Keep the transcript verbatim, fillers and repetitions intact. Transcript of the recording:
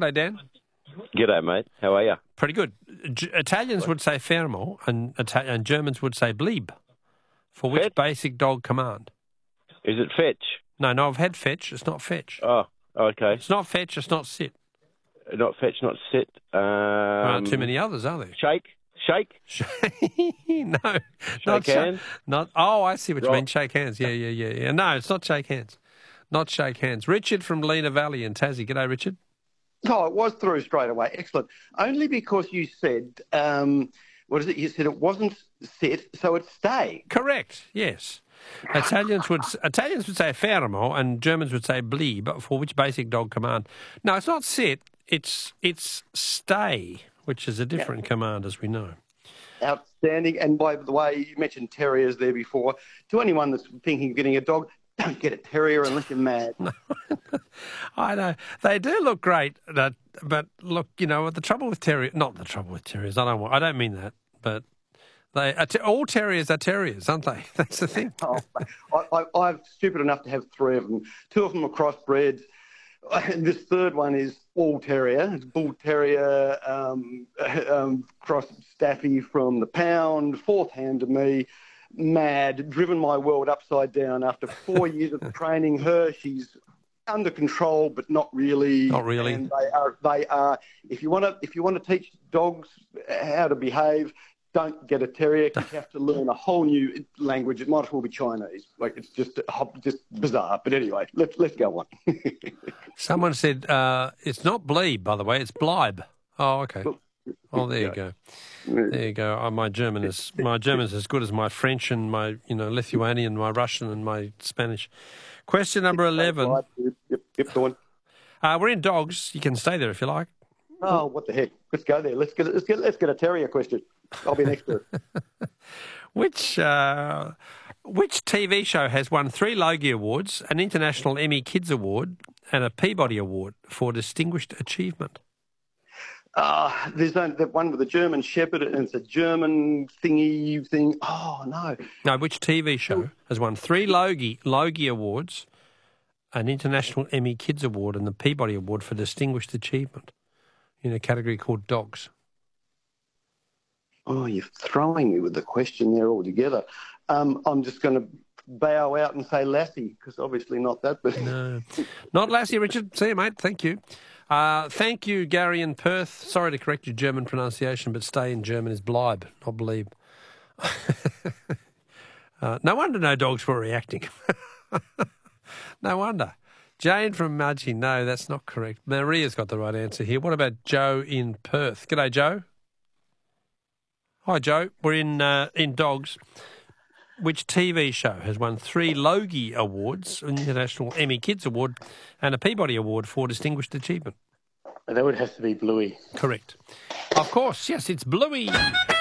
G'day, Dan. G'day, mate. How are you? Pretty good. G- Italians would say fermo and, Ita- and Germans would say bleib. For which Fetch? basic dog command? Is it fetch? No, no, I've had fetch. It's not fetch. Oh, okay. It's not fetch. It's not sit. Not fetch, not sit. Um, There aren't too many others, are there? Shake? Shake? no. not sha- hands? Not. Oh, I see what you Rock. mean. Shake hands. Yeah, yeah, yeah, yeah. No, it's not shake hands. Not shake hands. Richard from Lena Valley in Tassie. G'day, Richard. Oh, it was through straight away. Excellent. Only because you said, um, what is it? You said it wasn't sit, so it's stay. Correct. Yes. Italians would Italians would say fermo and Germans would say bleib. For which basic dog command? No, it's not sit. It's it's stay, which is a different command, as we know. Outstanding. And by the way, you mentioned terriers there before. To anyone that's thinking of getting a dog, don't get a terrier unless you're mad. I know. They do look great, that, but look, you know, the trouble with terriers, not the trouble with terriers, I don't want, I don't mean that, but they are, all terriers are terriers, aren't they? That's the thing. Oh, I, I, I'm stupid enough to have three of them. Two of them are crossbreds. And this third one is all terrier. It's bull terrier, um, um, cross staffy from the pound, fourth hand to me. Mad, driven my world upside down. After four years of training her, she's under control, but not really. Not really. And they are. They are. If you want to, if you want to teach dogs how to behave, don't get a terrier. You have to learn a whole new language. It might as well be Chinese. Like it's just, just bizarre. But anyway, let's let's go on. Someone said uh, it's not bleib, by the way. It's bleib. Oh, okay. Oh, there you go. There you go. Oh, my German is my German is as good as my French and my you know Lithuanian, my Russian and my Spanish. Question number eleven. Yep, yep, go on. Uh, we're in dogs. You can stay there if you like. Oh, what the heck? Let's go there. Let's get let's get let's get a terrier question. I'll be next to it. Which uh, which T V show has won three Logie Awards, an International Emmy Kids Award, and a Peabody Award for distinguished achievement? Uh, there's only that one with a German Shepherd, and it's a German thingy thing. Oh, no. No, which T V show has won three Logie, Logie Awards, an International Emmy Kids Award, and the Peabody Award for distinguished achievement in a category called dogs? Oh, you're throwing me with the question there altogether. Um, I'm just going to bow out and say Lassie, because obviously not that. But No, not Lassie, Richard. See you, mate. Thank you. Uh, thank you, Gary in Perth. Sorry to correct your German pronunciation, but stay in German is bleib, not bleib. uh, no wonder no dogs were reacting. No wonder. Jane from Mudgee. No, that's not correct. Maria's got the right answer here. What about Joe in Perth? G'day, Joe. Hi, Joe. We're in uh, in dogs. Which T V show has won three Logie Awards, an International Emmy Kids Award, and a Peabody Award for distinguished achievement? That would have to be Bluey. Correct. Of course, yes, it's Bluey.